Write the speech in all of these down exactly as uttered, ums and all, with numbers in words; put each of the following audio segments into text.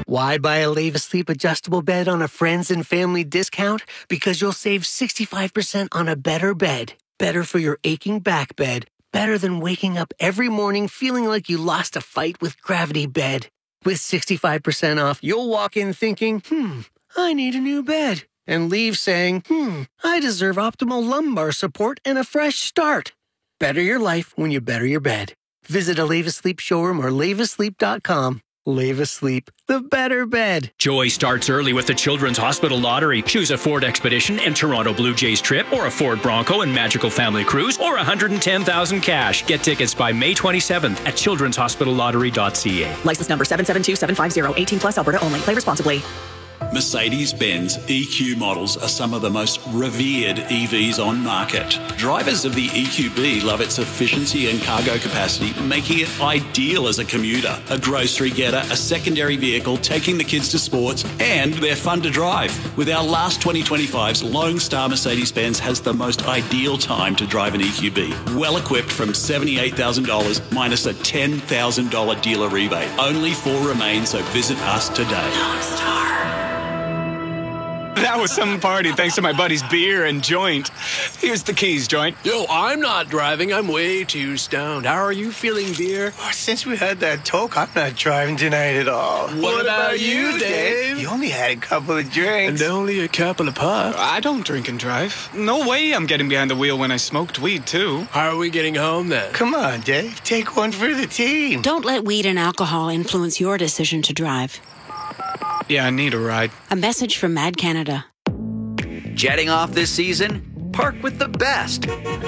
Why buy a Leva Sleep adjustable bed on a friends and family discount? Because you'll save sixty-five percent on a better bed. Better for your aching back bed. Better than waking up every morning feeling like you lost a fight with Gravity Bed. With sixty-five percent off, you'll walk in thinking, hmm, I need a new bed. And leave saying, hmm, I deserve optimal lumbar support and a fresh start. Better your life when you better your bed. Visit a Leva Sleep showroom or leva sleep dot com. Leva Sleep, the better bed. Joy starts early with the Children's Hospital Lottery. Choose a Ford Expedition and Toronto Blue Jays trip, or a Ford Bronco and Magical Family Cruise, or one hundred ten thousand dollars cash. Get tickets by May twenty-seventh at children's hospital lottery dot c a. License number seven seven two seven five zero, eighteen plus, Alberta only. Play responsibly. Mercedes-Benz E Q models are some of the most revered E Vs on market. Drivers of the E Q B love its efficiency and cargo capacity, making it ideal as a commuter, a grocery getter, a secondary vehicle, taking the kids to sports, and they're fun to drive. With our last twenty twenty-fives, Lone Star Mercedes-Benz has the most ideal time to drive an E Q B. Well equipped from seventy-eight thousand dollars minus a ten thousand dollars dealer rebate. Only four remain, so visit us today. Lone Star. That was some party thanks to my buddy's beer and joint. Here's the keys, joint. Yo, I'm not driving. I'm way too stoned. How are you feeling, beer? Oh, since we had that talk, I'm not driving tonight at all. What, what about, about you, Dave? You only had a couple of drinks. And only a couple of puffs. I don't drink and drive. No way I'm getting behind the wheel when I smoked weed, too. How are we getting home, then? Come on, Dave. Take one for the team. Don't let weed and alcohol influence your decision to drive. Yeah, I need a ride. A message from Mad Canada. Jetting off this season? Park with the best.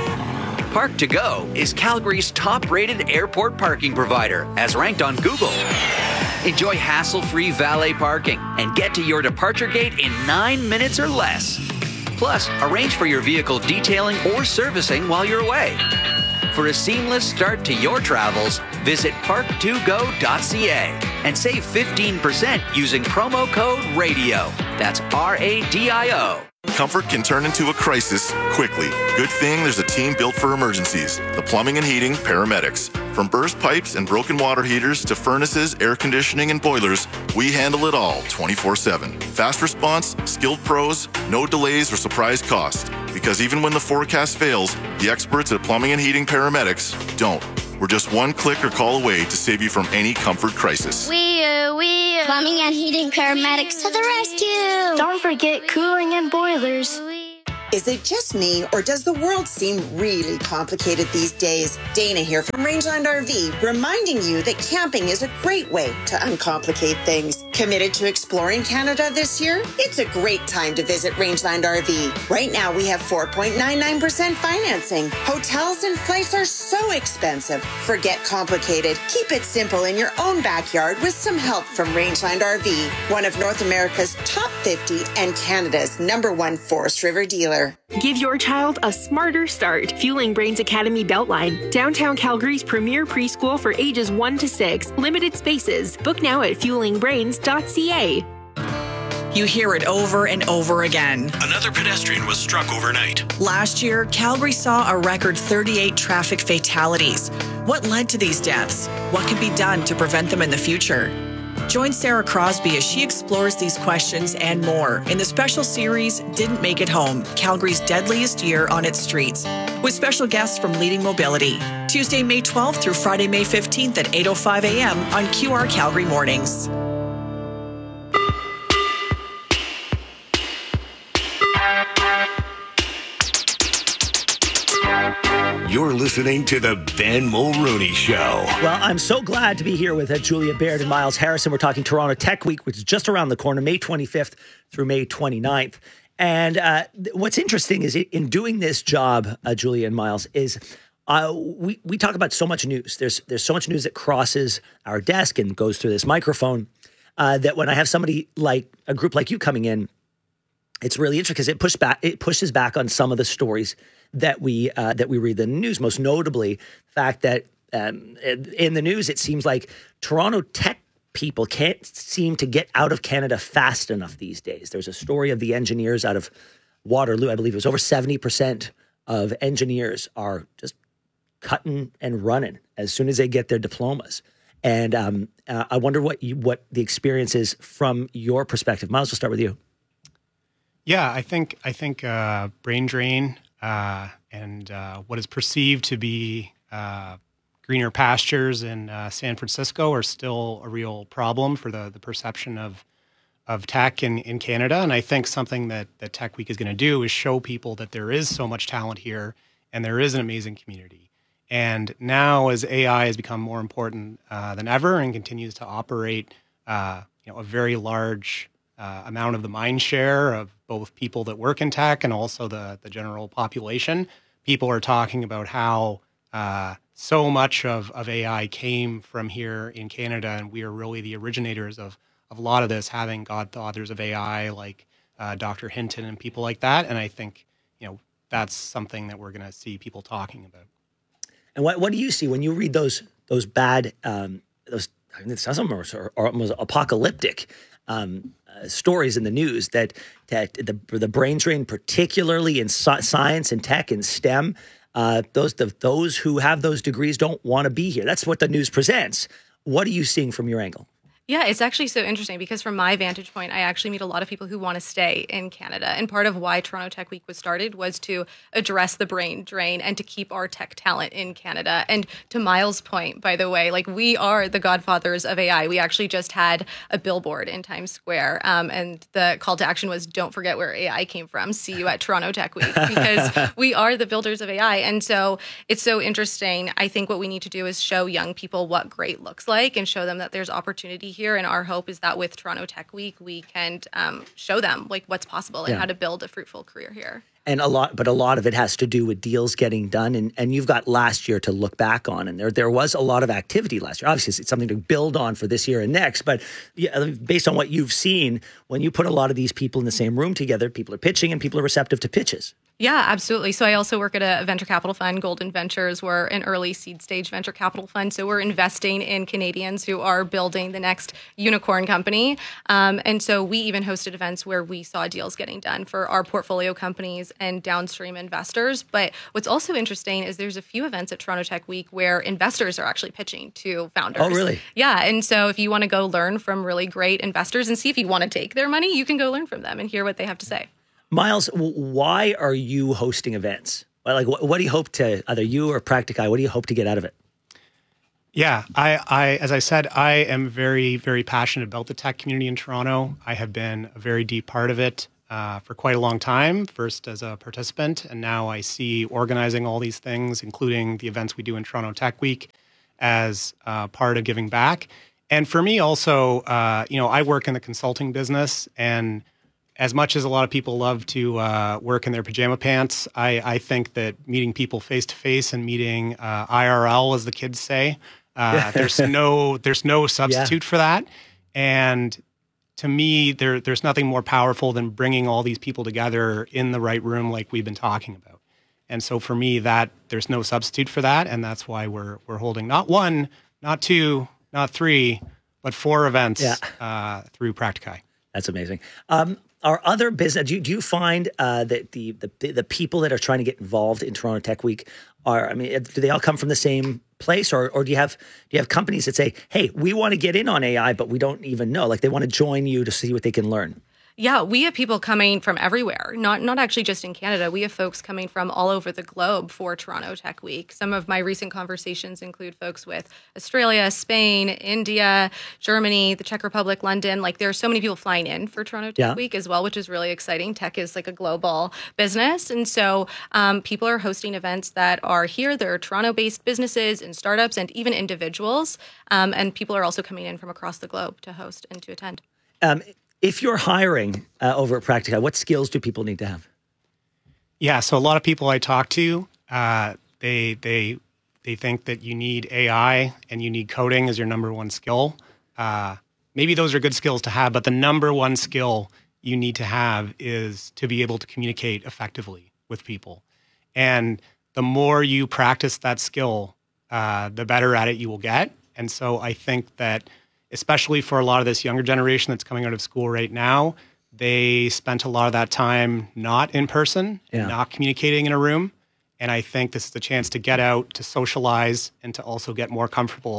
Park to Go is Calgary's top-rated airport parking provider, as ranked on Google. Enjoy hassle-free valet parking and get to your departure gate in nine minutes or less. Plus, arrange for your vehicle detailing or servicing while you're away. For a seamless start to your travels, visit park to go dot c a and save fifteen percent using promo code RADIO. That's R A D I O. Comfort can turn into a crisis quickly. Good thing there's a team built for emergencies. The Plumbing and Heating Paramedics. From burst pipes and broken water heaters to furnaces, air conditioning, and boilers, we handle it all twenty-four seven. Fast response, skilled pros, no delays or surprise cost. Because even when the forecast fails, the experts at Plumbing and Heating Paramedics don't. We're just one click or call away to save you from any comfort crisis. We are, we are. Plumbing and Heating Paramedics to the rescue. Don't forget cooling and boilers. Is it just me, or does the world seem really complicated these days? Dana here from Rangeland R V, reminding you that camping is a great way to uncomplicate things. Committed to exploring Canada this year? It's a great time to visit Rangeland R V. Right now, we have four point nine nine percent financing. Hotels and flights are so expensive. Forget complicated. Keep it simple in your own backyard with some help from Rangeland R V, one of North America's top fifty and Canada's number one Forest River dealer. Give your child a smarter start. Fueling Brains Academy Beltline. Downtown Calgary's premier preschool for ages one to six. Limited spaces. Book now at fueling brains dot c a. You hear it over and over again. Another pedestrian was struck overnight. Last year, Calgary saw a record thirty-eight traffic fatalities. What led to these deaths? What can be done to prevent them in the future? Join Sarah Crosby as she explores these questions and more in the special series Didn't Make It Home, Calgary's Deadliest Year on Its Streets, with special guests from Leading Mobility. Tuesday, May twelfth through Friday, May fifteenth at eight oh five a.m. on Q R Calgary Mornings. You're listening to the Ben Mulrooney Show. Well, I'm so glad to be here with uh, Julia Baird and Miles Harrison. We're talking Toronto Tech Week, which is just around the corner, May twenty-fifth through May twenty-ninth. And uh, th- what's interesting is in doing this job, uh, Julia and Miles, is uh, we, we talk about so much news. There's there's so much news that crosses our desk and goes through this microphone uh, that when I have somebody like a group like you coming in, it's really interesting because it push back it pushes back on some of the stories that we uh, that we read in the news. Most notably, the fact that um, in the news it seems like Toronto Tech people can't seem to get out of Canada fast enough these days. There's a story of the engineers out of Waterloo. I believe it was over seventy percent of engineers are just cutting and running as soon as they get their diplomas. And um, uh, I wonder what you, what the experience is from your perspective. Miles, we'll start with you. Yeah, I think I think uh, brain drain uh, and uh, what is perceived to be uh, greener pastures in uh, San Francisco are still a real problem for the the perception of of tech in, in Canada. And I think something that, that Tech Week is going to do is show people that there is so much talent here and there is an amazing community. And now as A I has become more important uh, than ever and continues to operate uh, you know, a very large uh, amount of the mind share of both people that work in tech and also the, the general population, people are talking about how uh, so much of, of A I came from here in Canada, and we are really the originators of of a lot of this, having godfathers of A I like uh, Doctor Hinton and people like that. And I think, you know, that's something that we're going to see people talking about. And what what do you see when you read those those bad, um, those, I mean, some of them are, are almost apocalyptic um, uh, stories in the news that, that the, the brain drain, particularly in so- science and tech and STEM, uh, those, the, those who have those degrees don't want to be here. That's what the news presents. What are you seeing from your angle? Yeah, it's actually so interesting because from my vantage point, I actually meet a lot of people who want to stay in Canada. And part of why Toronto Tech Week was started was to address the brain drain and to keep our tech talent in Canada. And to Miles' point, by the way, like we are the godfathers of A I. We actually just had a billboard in Times Square. Um, and the call to action was, don't forget where A I came from. See you at Toronto Tech Week, because we are the builders of A I. And so it's so interesting. I think what we need to do is show young people what great looks like and show them that there's opportunity here. And our hope is that with Toronto Tech Week, we can um, show them like what's possible and Yeah. how to build a fruitful career here. And a lot, but a lot of it has to do with deals getting done. And, and you've got last year to look back on. And there there was a lot of activity last year. Obviously, it's something to build on for this year and next. But yeah, based on what you've seen, when you put a lot of these people in the same room together, people are pitching and people are receptive to pitches. Yeah, absolutely. So I also work at a venture capital fund, Golden Ventures. We're an early seed stage venture capital fund. So we're investing in Canadians who are building the next unicorn company. Um, and so we even hosted events where we saw deals getting done for our portfolio companies and downstream investors. But what's also interesting is there's a few events at Toronto Tech Week where investors are actually pitching to founders. Oh, really? Yeah. And so if you want to go learn from really great investors and see if you want to take their money, you can go learn from them and hear what they have to say. Miles, w- why are you hosting events? Well, Like, what, what do you hope to, either you or Practicai, what do you hope to get out of it? Yeah, I, I, as I said, I am very, very passionate about the tech community in Toronto. I have been a very deep part of it uh, for quite a long time, first as a participant, and now I see organizing all these things, including the events we do in Toronto Tech Week, as uh, part of giving back. And for me also, uh, you know, I work in the consulting business, and as much as a lot of people love to uh, work in their pajama pants, I, I think that meeting people face to face and meeting uh, I R L, as the kids say, uh, there's no there's no substitute yeah. for that. And to me, there there's nothing more powerful than bringing all these people together in the right room, like we've been talking about. And so for me, that there's no substitute for that, and that's why we're we're holding not one, not two, not three, but four events yeah. uh, through Practicai. That's amazing. Um, Are other business? Do you, do you find uh, that the, the the people that are trying to get involved in Toronto Tech Week are? I mean, do they all come from the same place, or or do you have do you have companies that say, "Hey, we want to get in on A I, but we don't even know"? Like they want to join you to see what they can learn. Yeah, we have people coming from everywhere, not not actually just in Canada. We have folks coming from all over the globe for Toronto Tech Week. Some of my recent conversations include folks with Australia, Spain, India, Germany, the Czech Republic, London. Like there are so many people flying in for Toronto Tech yeah. Week as well, which is really exciting. Tech is like a global business. And so um, people are hosting events that are here. There are Toronto-based businesses and startups and even individuals. Um, and people are also coming in from across the globe to host and to attend. Um, If you're hiring uh, over at Practicai, what skills do people need to have? Yeah, so a lot of people I talk to, uh, they they they think that you need A I and you need coding as your number one skill. Uh, maybe those are good skills to have, but the number one skill you need to have is to be able to communicate effectively with people. And the more you practice that skill, uh, the better at it you will get. And so I think that especially for a lot of this younger generation that's coming out of school right now, they spent a lot of that time not in person, yeah. and not communicating in a room. And I think this is the chance to get out, to socialize, and to also get more comfortable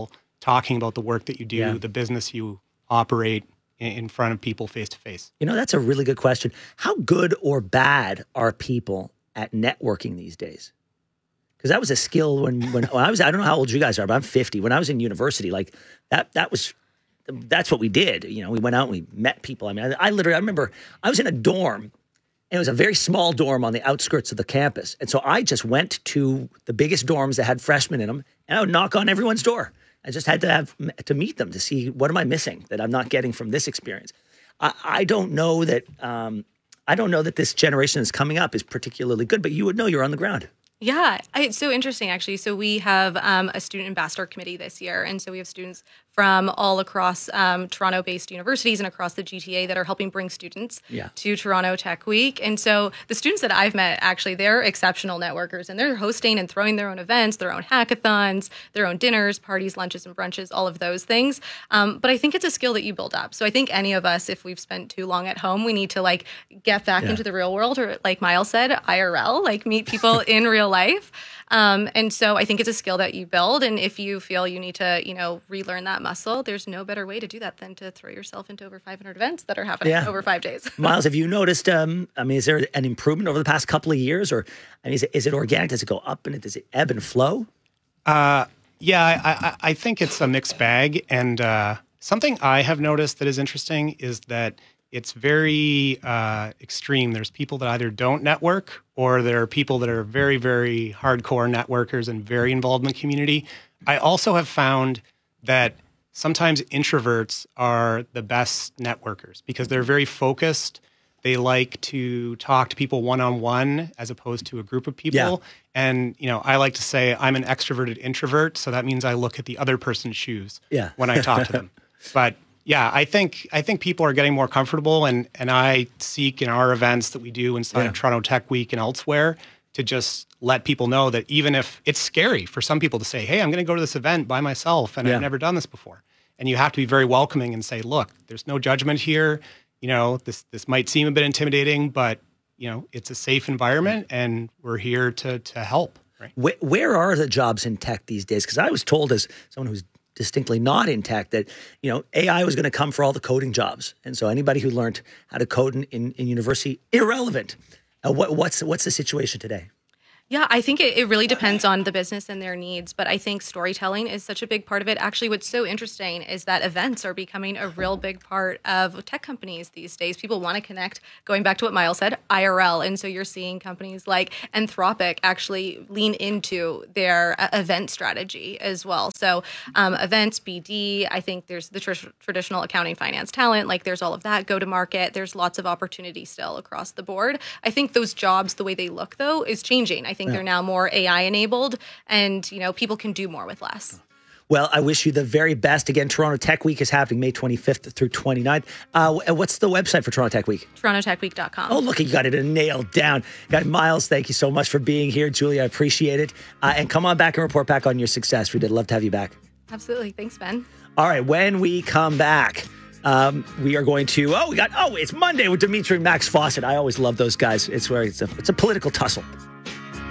talking about the work that you do, Yeah. the business you operate in, in front of people face to face. You know, that's a really good question. How good or bad are people at networking these days? Because that was a skill when, when when I was, I don't know how old you guys are, but I'm fifty. When I was in university, like that, that was, that's what we did. You know, we went out and we met people. I mean, I, I literally, I remember I was in a dorm, and it was a very small dorm on the outskirts of the campus. And so I just went to the biggest dorms that had freshmen in them, and I would knock on everyone's door. I just had to have to meet them to see what am I missing that I'm not getting from this experience. I, I don't know that um, I don't know that this generation that's coming up is particularly good, but you would know you're on the ground. Yeah, I, it's so interesting, actually. So we have um, a student ambassador committee this year. And so we have students from all across um, Toronto-based universities and across the G T A that are helping bring students Yeah. to Toronto Tech Week. And so the students that I've met, actually, they're exceptional networkers, and they're hosting and throwing their own events, their own hackathons, their own dinners, parties, lunches, and brunches, all of those things. Um, but I think it's a skill that you build up. So I think any of us, if we've spent too long at home, we need to like get back Yeah. into the real world, or like Miles said, I R L, like meet people in real life. Um, and so I think it's a skill that you build. And if you feel you need to, you know, relearn that muscle, there's no better way to do that than to throw yourself into over five hundred events that are happening Yeah. over five days. Miles, have you noticed, um, I mean, is there an improvement over the past couple of years? Or I mean, is it, is it organic? Does it go up and does it ebb and flow? Uh, yeah, I, I, I think it's a mixed bag. And uh, something I have noticed that is interesting is that it's very uh, extreme. There's people that either don't network, or there are people that are very, very hardcore networkers and very involved in the community. I also have found that sometimes introverts are the best networkers because they're very focused. They like to talk to people one-on-one as opposed to a group of people. Yeah. And, you know, I like to say I'm an extroverted introvert. So that means I look at the other person's shoes Yeah. when I talk to them. But yeah, I think I think people are getting more comfortable, and and I seek in our events that we do inside Yeah. of Toronto Tech Week and elsewhere to just let people know that even if it's scary for some people to say, hey, I'm going to go to this event by myself and Yeah. I've never done this before. And you have to be very welcoming and say, look, there's no judgment here. You know, this this might seem a bit intimidating, but, you know, it's a safe environment and we're here to to help. Right? Where, where are the jobs in tech these days? Because I was told, as someone who's distinctly not in tech, that, you know, A I was going to come for all the coding jobs. And so anybody who learned how to code in, in, in university, irrelevant. Uh, what, what's what's the situation today? Yeah, I think it, it really depends on the business and their needs, but I think storytelling is such a big part of it. Actually, what's so interesting is that events are becoming a real big part of tech companies these days. People want to connect, going back to what Miles said, I R L. And so you're seeing companies like Anthropic actually lean into their uh, event strategy as well. So um, events, B D, I think there's the tr- traditional accounting, finance, talent, like there's all of that, go to market. There's lots of opportunity still across the board. I think those jobs, the way they look though, is changing. I think Yeah. they're now more A I enabled, and you know people can do more with less. Well, I wish you the very best. Again, Toronto Tech Week is happening May twenty-fifth through twenty-ninth. Uh, what's the website for Toronto Tech Week? Toronto Tech Week dot com. Oh, look, you got it nailed down. Guy Miles, thank you so much for being here. Julia, I appreciate it. Uh, and come on back and report back on your success. We'd love to have you back. Absolutely. Thanks, Ben. All right, when we come back, um, we are going to, oh, we got, oh, it's Monday with Dimitri and Max Fawcett. I always love those guys. It's where it's a, it's a political tussle.